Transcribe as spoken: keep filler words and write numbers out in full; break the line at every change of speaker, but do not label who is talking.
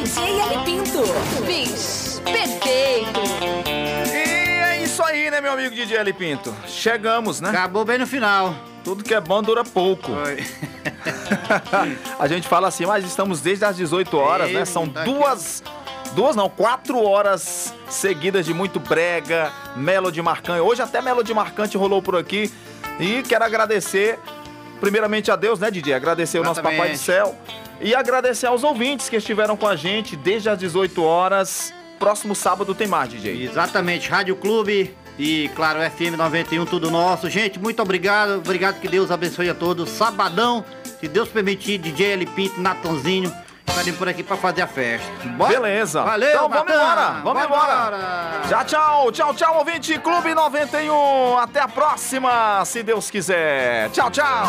D J L Pinto. Bis, perfeito.
E é isso aí, né, meu amigo D J L Pinto? Chegamos, né?
Acabou bem no final.
Tudo que é bom dura pouco.
Foi.
A gente fala assim, mas estamos desde as dezoito horas,
Ei,
né? São
tá
duas, duas não, quatro horas seguidas de muito brega, Melody Marcante. Hoje até Melody Marcante rolou por aqui. E quero agradecer, primeiramente a Deus, né, D J? Agradecer o nosso
Exatamente.
Papai do Céu. E agradecer aos ouvintes que estiveram com a gente desde as dezoito horas. Próximo sábado tem mais, D J.
Exatamente, Rádio Clube e, claro, F M noventa e um, tudo nosso. Gente, muito obrigado, obrigado, que Deus abençoe a todos. Sabadão, se Deus permitir, D J L Pinto, Natanzinho, estarem por aqui pra fazer a festa. Bora?
Beleza.
Valeu,
então vamos
bacana.
embora, vamos
Bora
embora.
embora.
Já tchau, tchau, tchau, ouvinte Clube noventa e um. Até a próxima, se Deus quiser. Tchau, tchau.